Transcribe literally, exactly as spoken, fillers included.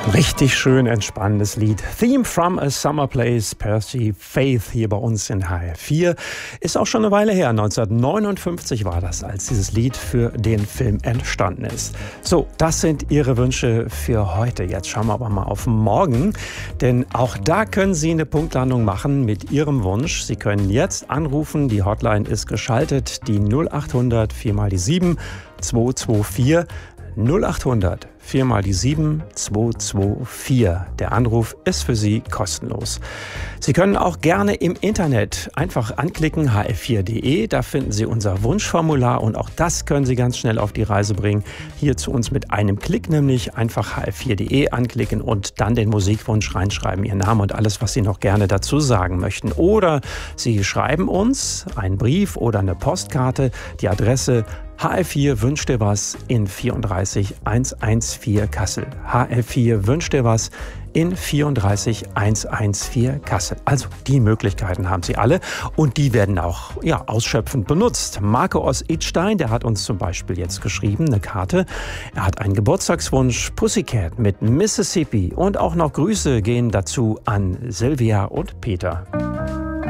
Richtig schön entspannendes Lied. Theme from a Summer Place, Percy Faith hier bei uns in H F vier. Ist auch schon eine Weile her, neunzehnhundertneunundfünfzig war das, als dieses Lied für den Film entstanden ist. So, das sind Ihre Wünsche für heute. Jetzt schauen wir aber mal auf morgen, denn auch da können Sie eine Punktlandung machen mit Ihrem Wunsch. Sie können jetzt anrufen, die Hotline ist geschaltet, die null achthundert vier mal die sieben zwei zwei vier. null achthundert vier mal die sieben zwei zwei vier. Der Anruf ist für Sie kostenlos. Sie können auch gerne im Internet einfach anklicken h f vier punkt d e. Da finden Sie unser Wunschformular und auch das können Sie ganz schnell auf die Reise bringen. Hier zu uns mit einem Klick, nämlich einfach h f vier punkt d e anklicken und dann den Musikwunsch reinschreiben, Ihren Namen und alles, was Sie noch gerne dazu sagen möchten. Oder Sie schreiben uns einen Brief oder eine Postkarte. Die Adresse H F vier wünscht dir was in vierunddreißig hundertvierzehn Kassel. H F vier wünscht dir was in vierunddreißig hundertvierzehn Kassel. Also die Möglichkeiten haben Sie alle und die werden auch ja, ausschöpfend benutzt. Marco aus Idstein, der hat uns zum Beispiel jetzt geschrieben, eine Karte. Er hat einen Geburtstagswunsch, Pussycat mit Mississippi und auch noch Grüße gehen dazu an Silvia und Peter.